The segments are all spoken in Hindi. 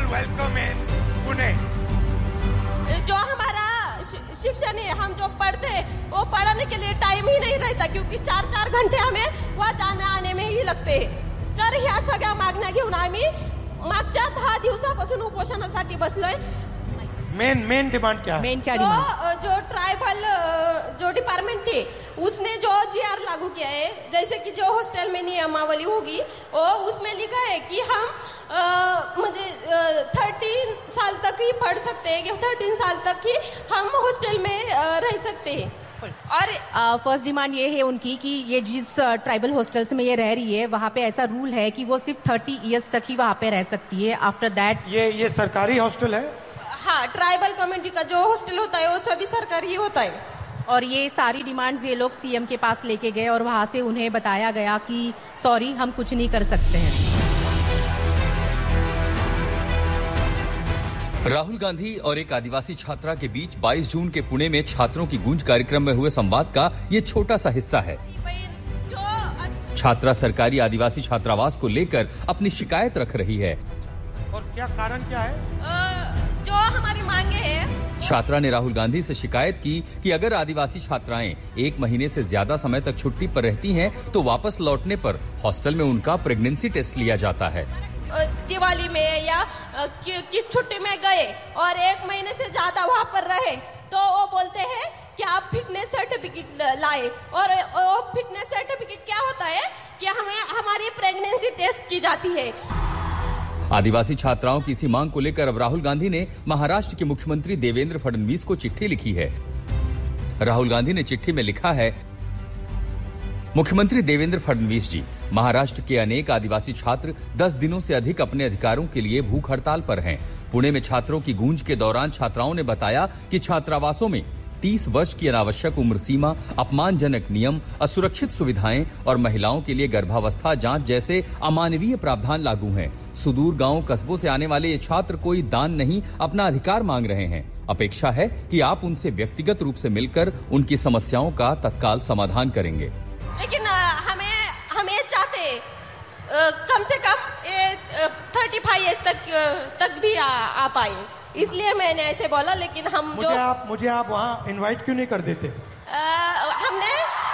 welcome in Pune. जो हमारा शिक्षण है, हम जो पढ़ते वो पढ़ने के लिए टाइम ही नहीं रहता, क्योंकि 4-4 घंटे हमें वहाँ जाने आने में ही लगते. तर ह्या सगळ्या मागण्या घेऊन आम्ही मागच्या 10 दिवसापासून उपोषणासाठी बसलोय. मेन डिमांड क्या है? मेन क्या डिमांड? जो ट्राइबल जो डिपार्टमेंट है उसने जो GR लागू किया है, जैसे कि जो हॉस्टल में नियमावली होगी और उसमें लिखा है कि हम मुझे 13 साल तक ही पढ़ सकते हैं, 13 साल तक ही हम हॉस्टल में रह सकते हैं. और फर्स्ट डिमांड ये है उनकी कि ये जिस ट्राइबल हॉस्टल्स में ये रह रही है वहाँ पे ऐसा रूल है कि वो सिर्फ 30 इयर्स तक ही वहाँ पे रह सकती है. आफ्टर दैट ये सरकारी हॉस्टल है? हाँ, ट्राइबल कम्युनिटी का जो हॉस्टल होता है वो सभी सरकारी होता है. और ये सारी डिमांड्स ये लोग सीएम के पास लेके गए और वहाँ से उन्हें बताया गया कि सॉरी, हम कुछ नहीं कर सकते हैं. राहुल गांधी और एक आदिवासी छात्रा के बीच 22 जून के पुणे में छात्रों की गूंज कार्यक्रम में हुए संवाद का ये छोटा सा हिस्सा है. छात्रा सरकारी आदिवासी छात्रावास को लेकर अपनी शिकायत रख रही है. और क्या कारण क्या है? जो हमारी मांगे हैं, छात्रा ने राहुल गांधी से शिकायत की कि अगर आदिवासी छात्राएं 1 महीने से ज्यादा समय तक छुट्टी पर रहती हैं, तो वापस लौटने पर हॉस्टल में उनका प्रेगनेंसी टेस्ट लिया जाता है. दिवाली में या किस छुट्टी में गए और 1 महीने से ज्यादा वहाँ पर रहे तो वो बोलते हैं कि आप फिटनेस सर्टिफिकेट लाए. और वो फिटनेस सर्टिफिकेट क्या होता है कि हमें हमारी प्रेगनेंसी टेस्ट की जाती है. आदिवासी छात्राओं की इसी मांग को लेकर अब राहुल गांधी ने महाराष्ट्र के मुख्यमंत्री देवेंद्र फडणवीस को चिट्ठी लिखी है. राहुल गांधी ने चिट्ठी में लिखा है, मुख्यमंत्री देवेंद्र फडणवीस जी, महाराष्ट्र के अनेक आदिवासी छात्र 10 दिनों से अधिक अपने अधिकारों के लिए भूख हड़ताल पर हैं. पुणे में छात्रों की गूंज के दौरान छात्राओं ने बताया कि छात्रावासों में 30 वर्ष की अनावश्यक उम्र सीमा, अपमानजनक नियम, असुरक्षित सुविधाएं और महिलाओं के लिए गर्भावस्था जांच जैसे अमानवीय प्रावधान लागू हैं. सुदूर गांव कस्बों से आने वाले ये छात्र कोई दान नहीं, अपना अधिकार मांग रहे हैं. अपेक्षा है कि आप उनसे व्यक्तिगत रूप से मिलकर उनकी समस्याओं का तत्काल समाधान करेंगे. लेकिन हमें चाहते कम से कम 35 इयर्स तक भी आ पाए, इसलिए मैंने ऐसे बोला. लेकिन हम मुझे आप वहाँ इनवाइट क्यों नहीं कर देते? हमने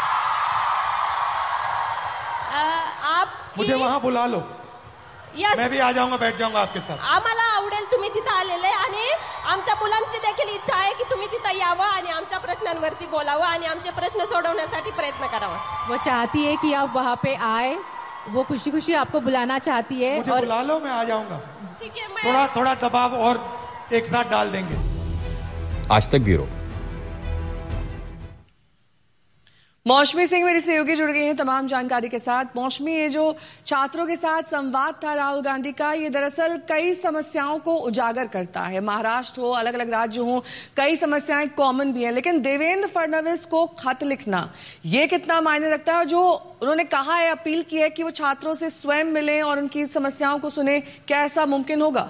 मुझे वहाँ बुला लो. Yes. मैं भी आ जाऊंगा, बैठ जाऊंगा आपके साथ. आम्हाला आवडेल तुम्ही तिथं आलेले आणि आमच्या मुलांची देखील इच्छा आहे की तुम्ही तिथं यावं आणि आमच्या प्रश्नांवरती बोलावं आणि आमचे प्रश्न सोडवण्यासाठी प्रयत्न करावा. वो चाहती है कि आप वहाँ पे आए, वो खुशी खुशी आपको बुलाना चाहती है. मुझे बुला लो, मैं आ जाऊंगा. ठीक है, थोड़ा दबाव और एक साथ डाल देंगे. आज तक ब्यूरो. मौसमी सिंह मेरी सहयोगी जुड़ गई हैं तमाम जानकारी के साथ. मौसमी, ये जो छात्रों के साथ संवाद था राहुल गांधी का, ये दरअसल कई समस्याओं को उजागर करता है. महाराष्ट्र हो, अलग अलग राज्य हो, कई समस्याएं कॉमन भी हैं. लेकिन देवेंद्र फडणवीस को खत लिखना, ये कितना मायने रखता है? जो उन्होंने कहा है, अपील की है कि वो छात्रों से स्वयं मिलें और उनकी समस्याओं को सुने, क्या ऐसा मुमकिन होगा?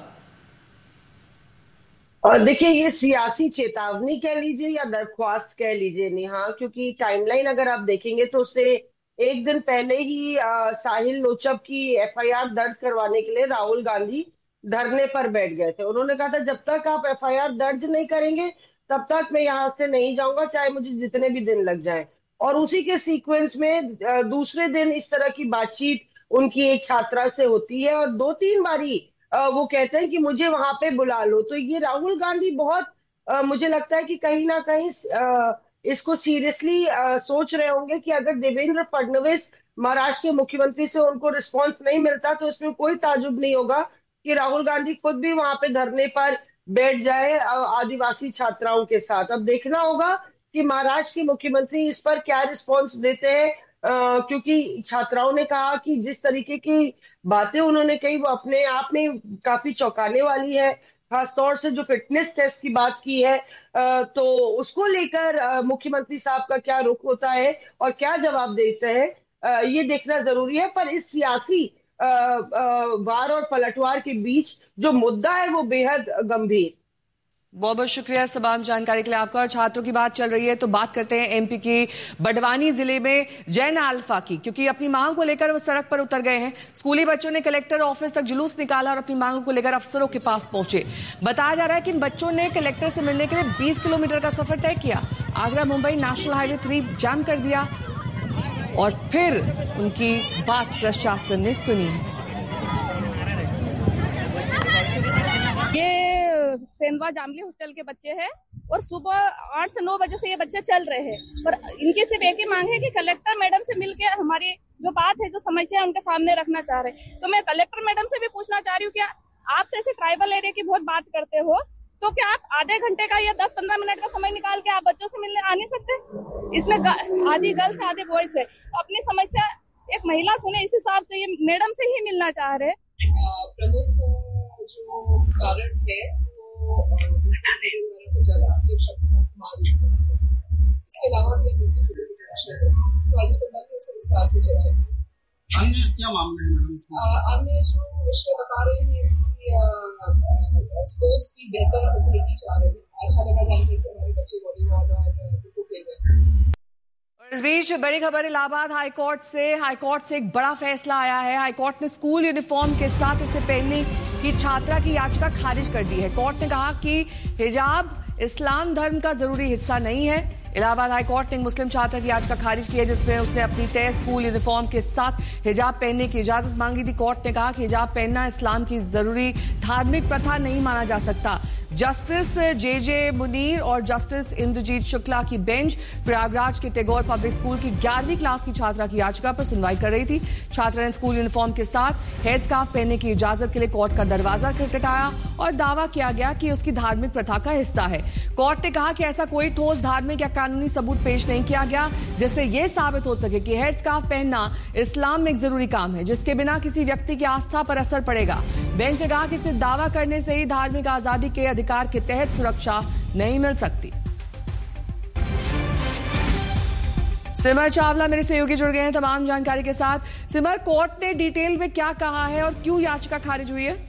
और देखिए, ये सियासी चेतावनी कह लीजिए या दरख्वास्त कह लीजिए नेहा, क्योंकि टाइमलाइन अगर आप देखेंगे तो उससे एक दिन पहले ही साहिल लोचब की FIR दर्ज करवाने के लिए राहुल गांधी धरने पर बैठ गए थे. उन्होंने कहा था जब तक आप FIR दर्ज नहीं करेंगे तब तक मैं यहाँ से नहीं जाऊंगा, चाहे मुझे जितने भी दिन लग जाए. और उसी के सीक्वेंस में दूसरे दिन इस तरह की बातचीत उनकी एक छात्रा से होती है और 2-3 बारी वो कहते हैं कि मुझे वहां पे बुला लो. तो ये राहुल गांधी बहुत मुझे लगता है कि कहीं ना कहीं इसको सीरियसली सोच रहे होंगे कि अगर देवेंद्र फडणवीस महाराष्ट्र के मुख्यमंत्री से उनको रिस्पांस नहीं मिलता तो इसमें कोई ताजुब नहीं होगा कि राहुल गांधी खुद भी वहां पे धरने पर बैठ जाए आदिवासी छात्राओं के साथ. अब देखना होगा कि महाराष्ट्र के मुख्यमंत्री इस पर क्या रिस्पांस देते हैं, क्योंकि छात्राओं ने कहा कि जिस तरीके की बातें उन्होंने कही वो अपने आप में काफी चौंकाने वाली है. खासतौर से जो फिटनेस टेस्ट की बात की है, तो उसको लेकर मुख्यमंत्री साहब का क्या रुख होता है और क्या जवाब देते हैं, ये देखना जरूरी है. पर इस सियासी वार और पलटवार के बीच जो मुद्दा है वो बेहद गंभीर. बहुत बहुत शुक्रिया इस तमाम जानकारी के लिए आपका। और छात्रों की बात चल रही है तो बात करते हैं एमपी की बड़वानी जिले में जैन अल्फा की, क्योंकि अपनी मांग को लेकर वो सड़क पर उतर गए हैं। स्कूली बच्चों ने कलेक्टर ऑफिस तक जुलूस निकाला और अपनी मांगों को लेकर अफसरों के पास पहुंचे। बताया जा रहा है कि इन बच्चों ने कलेक्टर से मिलने के लिए 20 किलोमीटर का सफर तय किया। आगरा मुंबई नेशनल हाईवे 3 जाम कर दिया और फिर उनकी बात प्रशासन ने सुनी। ये सेंधवा जामली हॉस्टल के बच्चे हैं और सुबह 8 से 9 बजे से ये बच्चे चल रहे हैं और इनकी सिर्फ एक ही मांग है कि कलेक्टर मैडम से मिलकर हमारी जो बात है, जो समस्या है, उनके सामने रखना चाह रहे हैं। तो मैं कलेक्टर मैडम से भी पूछना चाह रही हूँ, क्या आप तो ऐसे ट्राइबल एरिया की बहुत बात करते हो, तो क्या आप आधे घंटे का या 10-15 मिनट का समय निकाल के आप बच्चों से मिलने आ नहीं सकते? इसमें आधी गर्ल्स आधे बॉयज है। तो अपनी समस्या एक महिला सुने, इस हिसाब से ये मैडम से ही मिलना चाह रहे हैं। प्रमुख जो कारण है वो ज्यादा शब्द का इस्तेमाल, इसके अलावा भी हम तो आगे संबंध में विस्तार से चर्चा। अन्य क्या मामले हैं? अन्य जो विषय बता रहे हैं कि स्पोर्ट्स की बेहतर फैसिलिटी चाह रहे हैं। अच्छा लगा जानकर कि हमारे बच्चे वॉलीबॉल और खो खेल रहे हैं। इस बीच बड़ी खबर इलाहाबाद हाईकोर्ट से एक बड़ा फैसला आया है। हाईकोर्ट ने स्कूल यूनिफॉर्म के साथ इसे पहनने की छात्रा की याचिका खारिज कर दी है। कोर्ट ने कहा कि हिजाब इस्लाम धर्म का जरूरी हिस्सा नहीं है। इलाहाबाद हाईकोर्ट ने मुस्लिम छात्र की याचिका खारिज की है, जिसमें उसने अपनी तय स्कूल यूनिफॉर्म के साथ हिजाब पहनने की इजाजत मांगी थी। कोर्ट ने कहा कि हिजाब पहनना इस्लाम की जरूरी धार्मिक प्रथा नहीं माना जा सकता। जस्टिस जे मुनीर और जस्टिस इंद्रजीत शुक्ला की बेंच प्रयागराज के टैगोर पब्लिक स्कूल की 11वीं क्लास की छात्रा की याचिका पर सुनवाई कर रही थी। छात्रा ने स्कूल यूनिफॉर्म के साथ हेड स्कार्फ पहनने की इजाजत के लिए कोर्ट का दरवाजा खटखटाया और दावा किया गया कि उसकी धार्मिक प्रथा का हिस्सा है। कोर्ट ने कहा कि ऐसा कोई ठोस धार्मिक या कानूनी सबूत पेश नहीं किया गया जिससे यह साबित हो सके कि हेड स्कार्फ पहनना इस्लाम में एक जरूरी काम है, जिसके बिना किसी व्यक्ति की आस्था पर असर पड़ेगा। बेंच ने कहा कि सिर्फ दावा करने से ही धार्मिक आजादी के अधिकार के तहत सुरक्षा नहीं मिल सकती। सिमर चावला मेरे सहयोगी जुड़ गए हैं तमाम जानकारी के साथ। सिमर, कोर्ट ने डिटेल में क्या कहा है और क्यों याचिका खारिज हुई है?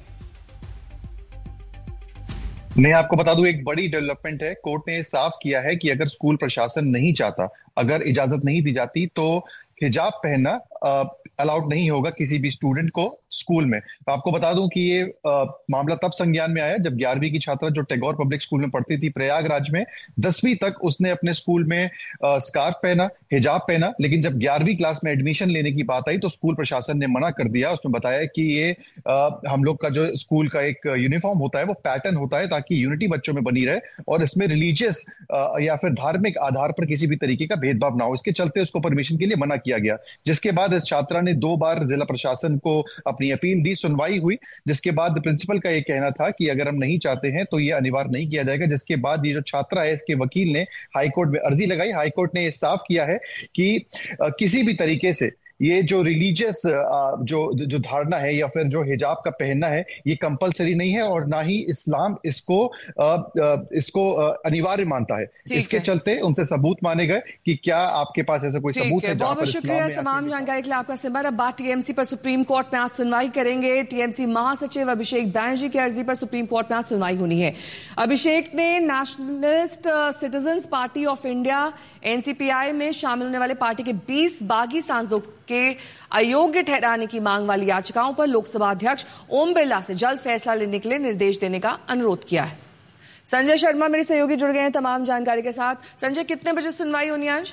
मैं आपको बता दूं, एक बड़ी डेवलपमेंट है। कोर्ट ने साफ किया है कि अगर स्कूल प्रशासन नहीं चाहता, अगर इजाजत नहीं दी जाती, तो हिजाब पहनना अलाउड नहीं होगा किसी भी स्टूडेंट को स्कूल में। तो आपको बता दूं कि ये मामला तब संज्ञान में आया जब 11वीं की छात्रा जो टैगोर पब्लिक स्कूल में पढ़ती थी प्रयागराज में, 10वीं तक उसने अपने स्कूल में स्कार्फ पहना, हिजाब पहना, लेकिन जब 11वीं क्लास में एडमिशन लेने की बात आई तो स्कूल प्रशासन ने मना कर दिया। उसने बताया कि ये हम लोग का जो स्कूल का एक यूनिफॉर्म होता है वो पैटर्न होता है ताकि यूनिटी बच्चों में बनी रहे और इसमें रिलीजियस या फिर धार्मिक आधार पर किसी भी तरीके का भेदभाव ना हो। इसके चलते उसको परमिशन के लिए मना किया गया, जिसके बाद इस छात्रा ने 2 बार जिला प्रशासन को अपनी अपील दी, सुनवाई हुई, जिसके बाद प्रिंसिपल का ये कहना था कि अगर हम नहीं चाहते हैं तो ये अनिवार्य नहीं किया जाएगा। जिसके बाद ये जो छात्रा है इसके वकील ने हाईकोर्ट में अर्जी लगाई। हाईकोर्ट ने ये साफ किया है कि किसी भी तरीके से ये जो रिलीजियस जो धारणा है या फिर जो हिजाब का पहनना है ये कंपलसरी नहीं है और ना ही इस्लाम इसको अनिवार्य मानता है। इसके चलते उनसे सबूत माने गए कि क्या आपके पास ऐसा कोई सबूत है। बहुत बहुत शुक्रिया तमाम जानकारी के लिए आपका सिमर। अब बात टीएमसी पर सुप्रीम कोर्ट में आज सुनवाई करेंगे। टीएमसी महासचिव अभिषेक बैनर्जी की अर्जी पर सुप्रीम कोर्ट में आज सुनवाई होनी है। अभिषेक ने nationalist citizens party of India NCPI में शामिल होने वाले पार्टी के 20 बागी सांसदों के अयोग्य ठहराने की मांग वाली याचिकाओं पर लोकसभा अध्यक्ष ओम बिरला से जल्द फैसला लेने के लिए निर्देश देने का अनुरोध किया है। संजय शर्मा मेरे सहयोगी जुड़ गए हैं तमाम जानकारी के साथ। संजय, कितने बजे सुनवाई होनी है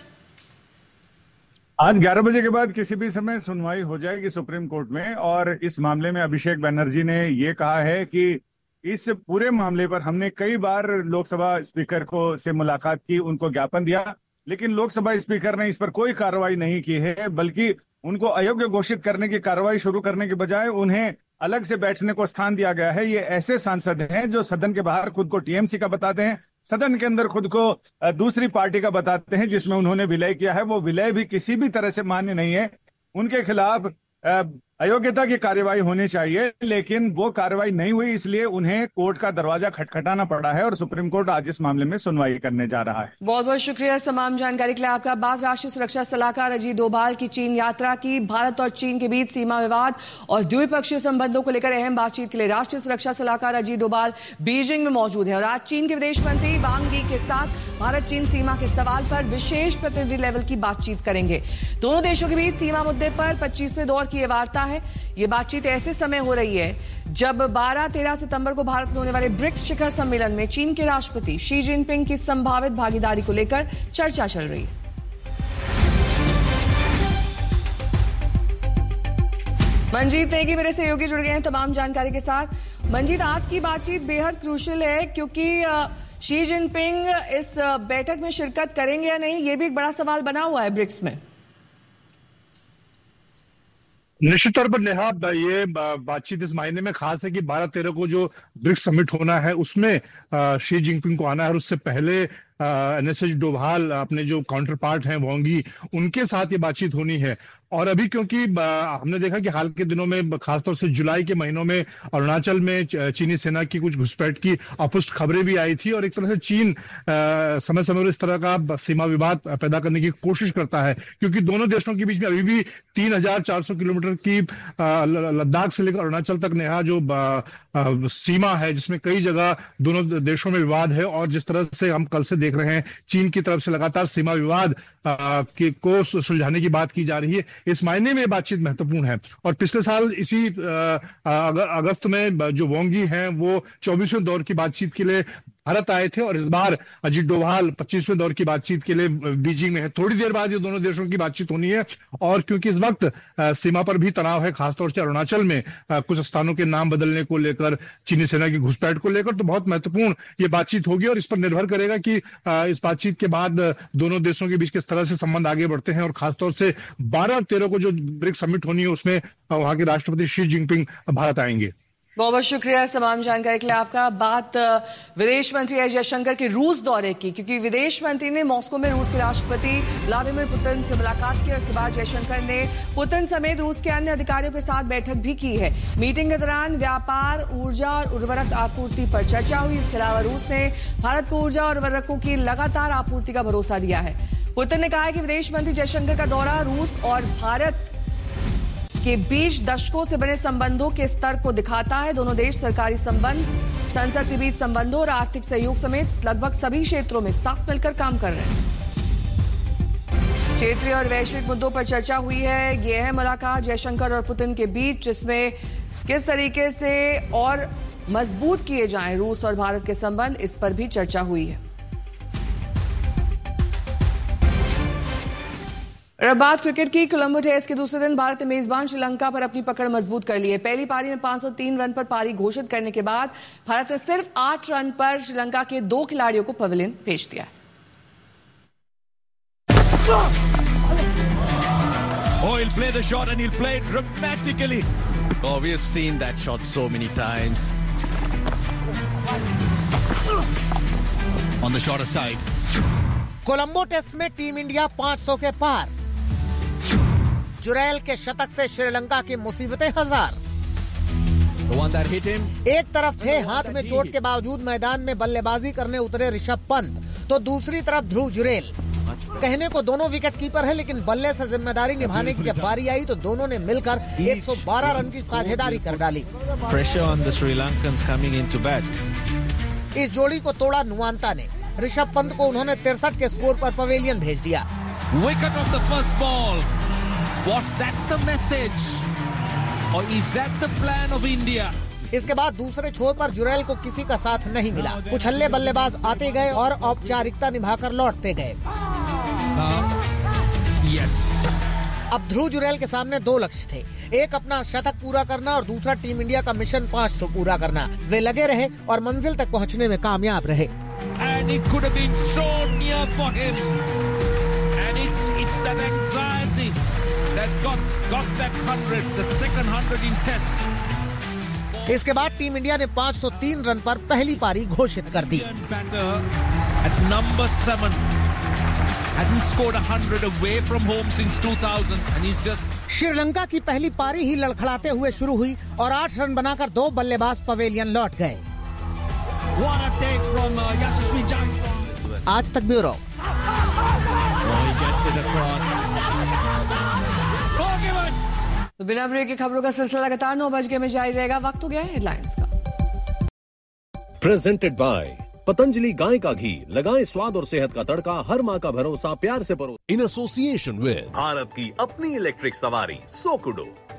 आज 11 बजे के बाद किसी भी समय सुनवाई हो जाएगी सुप्रीम कोर्ट में। और इस मामले में अभिषेक बैनर्जी ने ये कहा है कि इस पूरे मामले पर हमने कई बार लोकसभा स्पीकर से मुलाकात की, उनको ज्ञापन दिया, लेकिन लोकसभा स्पीकर ने इस पर कोई कार्रवाई नहीं की है, बल्कि उनको अयोग्य घोषित करने की कार्रवाई शुरू करने के बजाय उन्हें अलग से बैठने को स्थान दिया गया है। ये ऐसे सांसद हैं जो सदन के बाहर खुद को टीएमसी का बताते हैं, सदन के अंदर खुद को दूसरी पार्टी का बताते हैं जिसमें उन्होंने विलय किया है। वो विलय भी किसी भी तरह से मान्य नहीं है। उनके खिलाफ अयोग्यता की कार्यवाही होनी चाहिए, लेकिन वो कार्यवाही नहीं हुई, इसलिए उन्हें कोर्ट का दरवाजा खटखटाना पड़ा है और सुप्रीम कोर्ट आज इस मामले में सुनवाई करने जा रहा है। बहुत बहुत शुक्रिया तमाम जानकारी के लिए आपका। बात राष्ट्रीय सुरक्षा सलाहकार अजीत डोभाल की चीन यात्रा की। भारत और चीन के बीच सीमा विवाद और द्विपक्षीय संबंधों को लेकर अहम बातचीत के लिए राष्ट्रीय सुरक्षा सलाहकार अजीत डोभाल बीजिंग में मौजूद है और आज चीन के विदेश मंत्री वांग यी के साथ भारत चीन सीमा के सवाल पर विशेष प्रतिनिधि लेवल की बातचीत करेंगे। दोनों देशों के बीच सीमा मुद्दे पर 25वें दौर की यह वार्ता है। ये बातचीत ऐसे समय हो रही है जब 12-13 सितंबर को भारत में होने वाले ब्रिक्स शिखर सम्मेलन में चीन के राष्ट्रपति शी जिनपिंग की संभावित भागीदारी को लेकर चर्चा चल रही है। मंजीत नेगी मेरे सहयोगी जुड़ गए हैं तमाम जानकारी के साथ। मंजीत, आज की बातचीत बेहद क्रूशियल है क्योंकि शी जिनपिंग इस बैठक में शिरकत करेंगे या नहीं, ये भी एक बड़ा सवाल बना हुआ है ब्रिक्स में। निश्चित तौर पर नेहा, ये बातचीत इस मायने में खास है कि 12-13 को जो ब्रिक्स समिट होना है उसमें शी जिनपिंग को आना है और उससे पहले एनएसएस डोभाल अपने जो काउंटर पार्ट हैं वांग यी, उनके साथ ये बातचीत होनी है। और अभी क्योंकि हमने देखा कि हाल के दिनों में खासतौर से जुलाई के महीनों में अरुणाचल में चीनी सेना की कुछ घुसपैठ की अपुष्ट खबरें भी आई थी और एक तरह से चीन समय समय पर इस तरह का सीमा विवाद पैदा करने की कोशिश करता है, क्योंकि दोनों देशों के बीच में अभी भी 3400 किलोमीटर की लद्दाख से लेकर अरुणाचल तक नेहा जो सीमा है, जिसमें कई जगह दोनों देशों में विवाद है। और जिस तरह से हम कल से देख रहे हैं चीन की तरफ से लगातार सीमा विवाद को सुलझाने की बात की जा रही है, इस मायने में बातचीत महत्वपूर्ण है। और पिछले साल इसी अगस्त में जो वांग यी हैं वो 24वें दौर की बातचीत के लिए भारत आए थे और इस बार अजीत डोभाल 25वें दौर की बातचीत के लिए बीजिंग में है। थोड़ी देर बाद ये दोनों देशों की बातचीत होनी है और क्योंकि इस वक्त सीमा पर भी तनाव है, खासतौर से अरुणाचल में कुछ स्थानों के नाम बदलने को लेकर, चीनी सेना की घुसपैठ को लेकर, तो बहुत महत्वपूर्ण ये बातचीत होगी और इस पर निर्भर करेगा कि इस बातचीत के बाद दोनों देशों के बीच किस तरह से संबंध आगे बढ़ते हैं। और खासतौर से 12-13 को जो ब्रिक्स समिट होनी है उसमें वहां के राष्ट्रपति शी जिनपिंग भारत आएंगे। बहुत बहुत शुक्रिया तमाम जानकारी के लिए आपका। बात विदेश मंत्री एस जयशंकर के रूस दौरे की, क्योंकि विदेश मंत्री ने मॉस्को में रूस के राष्ट्रपति व्लादिमीर पुतिन से मुलाकात की और उसके बाद जयशंकर ने पुतिन समेत रूस के अन्य अधिकारियों के साथ बैठक भी की है। मीटिंग के दौरान व्यापार, ऊर्जा और उर्वरक आपूर्ति पर चर्चा हुई। इसके अलावा रूस ने भारत को ऊर्जा और उर्वरकों की लगातार आपूर्ति का भरोसा दिया है। पुतिन ने कहा है कि विदेश मंत्री जयशंकर का दौरा रूस और भारत के बीच दशकों से बने संबंधों के स्तर को दिखाता है। दोनों देश सरकारी संबंध, संसद के बीच संबंधों और आर्थिक सहयोग समेत लगभग सभी क्षेत्रों में साथ मिलकर काम कर रहे हैं। क्षेत्रीय और वैश्विक मुद्दों पर चर्चा हुई है। ये है मुलाकात जयशंकर और पुतिन के बीच, जिसमें किस तरीके से और मजबूत किए जाएं रूस और भारत के संबंध, इस पर भी चर्चा हुई है। अब बात क्रिकेट की। कोलंबो टेस्ट के दूसरे दिन भारत ने मेजबान श्रीलंका पर अपनी पकड़ मजबूत कर ली है। पहली पारी में 503 रन पर पारी घोषित करने के बाद भारत ने सिर्फ 8 रन पर श्रीलंका के 2 खिलाड़ियों को पवेलियन भेज दिया। Oh, he'll play the shot and he'll play it dramatically. Oh, we have seen that shot so many times. On the shorter side. Colombo test में टीम इंडिया 500 के पार। जुरैल के शतक से श्रीलंका की मुसीबतें हजार। The one that hit him. एक तरफ थे हाथ में चोट के बावजूद मैदान में बल्लेबाजी करने उतरे ऋषभ पंत, तो दूसरी तरफ ध्रुव जुरैल। कहने को दोनों विकेट कीपर है, लेकिन बल्ले से जिम्मेदारी निभाने की जब बारी आई तो दोनों ने मिलकर 112 रन की साझेदारी कर डाली। Pressure on the Sri Lankans coming into bat. इस जोड़ी को तोड़ा नुआंता ने। ऋषभ पंत को उन्होंने 63 के स्कोर पर पवेलियन भेज दिया। Wicket of the first ball. Was that the message? Or is that the plan of India? इसके बाद दूसरे छोर पर जुरैल को किसी का साथ नहीं मिला। कुछ हल्ले बल्लेबाज आते गए और औपचारिकता निभाकर लौटते गए। Yes. अब ध्रुव जुरैल के सामने 2 लक्ष्य थे, एक अपना शतक पूरा करना और दूसरा टीम इंडिया का मिशन 500 पूरा करना। वे लगे रहे और मंजिल तक पहुंचने में कामयाब रहे। And it could have been so near for him. And it's that anxiety that got that 100, the second 100 in Test. इसके बाद टीम इंडिया ने 503 रन पर पहली पारी घोषित कर दी। Batter at number 7 hadn't scored 100 away from home since 2000, and he's just Sri Lanka की पहली पारी ही लड़खड़ाते हुए शुरू हुई और 8 रन बनाकर 2 बल्लेबाज पवेलियन लौट गए। आज तक ब्यूरो। तो बिना ब्रेक की खबरों का सिलसिला लगातार 9 बजे में जारी रहेगा। वक्त हो गया हेडलाइंस का। प्रेजेंटेड बाय पतंजलि गाय का घी, लगाएं स्वाद और सेहत का तड़का, हर माँ का भरोसा प्यार से परो। इन एसोसिएशन विद भारत की अपनी इलेक्ट्रिक सवारी सोकुडो।